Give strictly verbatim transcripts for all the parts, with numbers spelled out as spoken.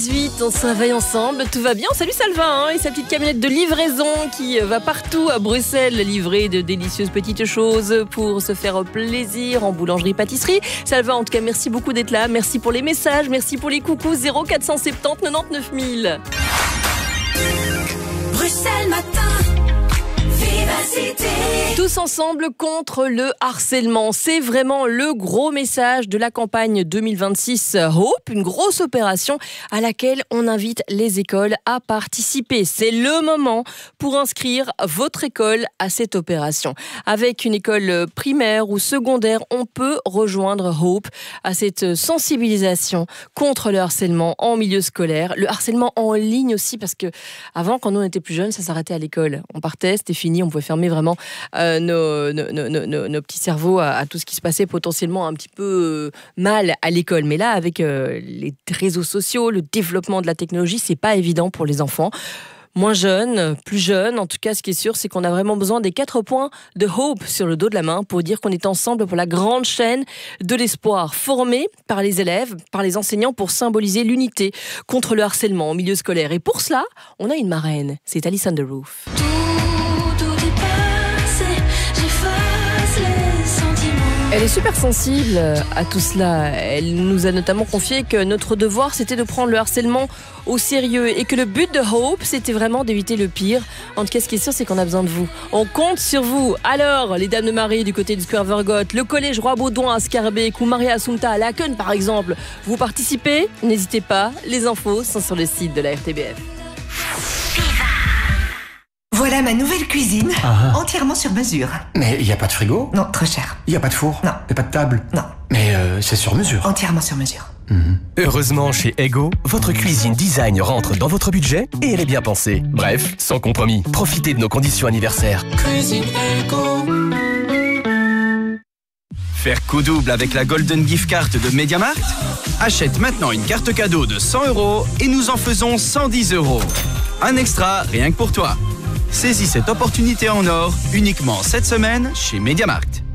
dix-huit, on se réveille ensemble, tout va bien. Salut Salva hein, et sa petite camionnette de livraison qui va partout à Bruxelles livrer de délicieuses petites choses pour se faire plaisir en boulangerie-pâtisserie. Salva, en tout cas, merci beaucoup d'être là. Merci pour les messages, merci pour les coucous. zéro quatre cent soixante-dix quatre-vingt-dix-neuf mille. Bruxelles matin. Vivacité. Tous ensemble contre le harcèlement. C'est vraiment le gros message de la campagne deux mille vingt-six Hope, une grosse opération à laquelle on invite les écoles à participer. C'est le moment pour inscrire votre école à cette opération. Avec une école primaire ou secondaire, on peut rejoindre Hope à cette sensibilisation contre le harcèlement en milieu scolaire. Le harcèlement en ligne aussi, parce que avant, quand nous on était plus jeunes, ça s'arrêtait à l'école. On partait, c'était fini, on pouvait fermer vraiment euh, nos, nos, nos, nos, nos petits cerveaux à, à tout ce qui se passait potentiellement un petit peu euh, mal à l'école. Mais là, avec euh, les réseaux sociaux, le développement de la technologie, c'est pas évident pour les enfants. Moins jeunes, plus jeunes, en tout cas, ce qui est sûr, c'est qu'on a vraiment besoin des quatre points de Hope sur le dos de la main pour dire qu'on est ensemble pour la grande chaîne de l'espoir, formée par les élèves, par les enseignants pour symboliser l'unité contre le harcèlement au milieu scolaire. Et pour cela, on a une marraine, c'est Alice on the Roof. Elle est super sensible à tout cela. Elle nous a notamment confié que notre devoir, c'était de prendre le harcèlement au sérieux et que le but de Hope, c'était vraiment d'éviter le pire. En tout cas, ce qui est sûr, c'est qu'on a besoin de vous. On compte sur vous. Alors, les Dames de Marie du côté du Square Vergote, le Collège Roi-Baudouin à Scarbeck ou Maria Assumpta à Laken, par exemple, vous participez? N'hésitez pas. Les infos sont sur le site de la R T B F. Voilà ma nouvelle cuisine, Ah. entièrement sur mesure. Mais il n'y a pas de frigo? Non, trop cher. Il n'y a pas de four? Non. Il n'y a pas de table? Non, Mais euh, c'est sur mesure. entièrement sur mesure. Heureusement, chez Ego, votre cuisine design rentre dans votre budget et elle est bien pensée. Bref, sans compromis. Profitez de nos conditions anniversaires. Cuisine Ego. Faire coup double avec la Golden Gift Card de MediaMarkt? Achète maintenant une carte cadeau de cent euros et nous en faisons cent dix euros. Un extra rien que pour toi. Saisis cette opportunité en or uniquement cette semaine chez MediaMarkt.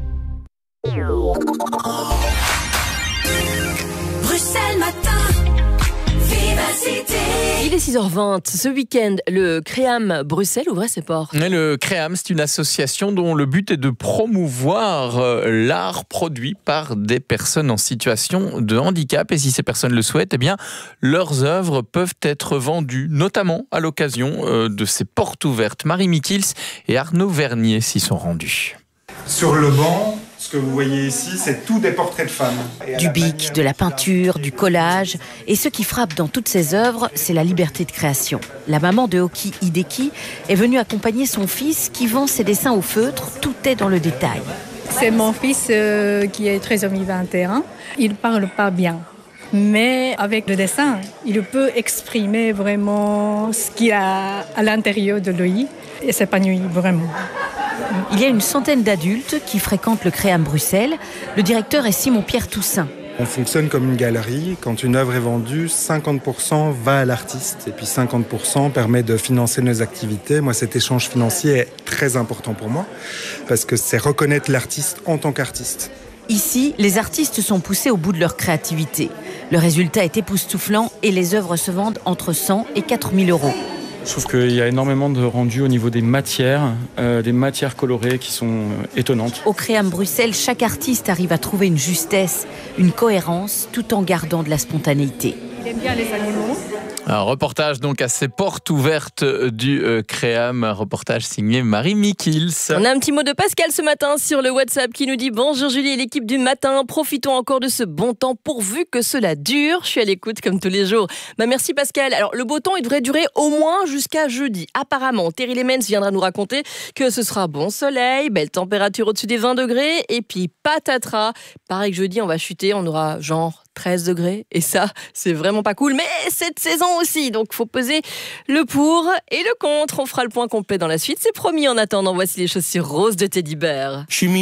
Bruxelles matin. Vivacité. Il est six heures vingt. Ce week-end, le Créam Bruxelles ouvrait ses portes. Et le Créam, c'est une association dont le but est de promouvoir euh, l'art produit par des personnes en situation de handicap. Et si ces personnes le souhaitent, eh bien, leurs œuvres peuvent être vendues, notamment à l'occasion euh, de ces portes ouvertes. Marie Mikils et Arnaud Vernier s'y sont rendus. Sur le banc, ce que vous voyez ici, c'est tout des portraits de femmes. Du bic, de la peinture, du collage. Et ce qui frappe dans toutes ces œuvres, c'est la liberté de création. La maman de Oki Hideki est venue accompagner son fils qui vend ses dessins au feutre. Tout est dans le détail. C'est mon fils euh, qui est treizième vingt et un. Il ne parle pas bien. Mais avec le dessin, il peut exprimer vraiment ce qu'il a à l'intérieur de lui et s'épanouir vraiment. Il y a une centaine d'adultes qui fréquentent le Créam Bruxelles. Le directeur est Simon-Pierre Toussaint. On fonctionne comme une galerie. Quand une œuvre est vendue, cinquante pour cent va à l'artiste et puis cinquante pour cent permet de financer nos activités. Moi, cet échange financier est très important pour moi parce que c'est reconnaître l'artiste en tant qu'artiste. Ici, les artistes sont poussés au bout de leur créativité. Le résultat est époustouflant et les œuvres se vendent entre cent et quatre mille euros. Je trouve qu'il y a énormément de rendus au niveau des matières, euh, des matières colorées qui sont euh, étonnantes. Au Créam Bruxelles, chaque artiste arrive à trouver une justesse, une cohérence, tout en gardant de la spontanéité. Il aime bien les animaux. Un reportage donc à ces portes ouvertes du euh, Créam, un reportage signé Marie Mikils. On a un petit mot de Pascal ce matin sur le WhatsApp qui nous dit « Bonjour Julie et l'équipe du matin, profitons encore de ce bon temps pourvu que cela dure. » Je suis à l'écoute comme tous les jours. Bah, merci Pascal. Alors le beau temps, il devrait durer au moins jusqu'à jeudi. Apparemment, Terry Lemens viendra nous raconter que ce sera bon soleil, belle température au-dessus des vingt degrés et puis patatras. Pareil que jeudi, on va chuter, on aura genre treize degrés et ça, c'est vraiment pas cool. Mais cette saison aussi, donc faut peser le pour et le contre. On fera le point complet dans la suite, c'est promis. En attendant, voici les chaussures roses de Teddy Bear.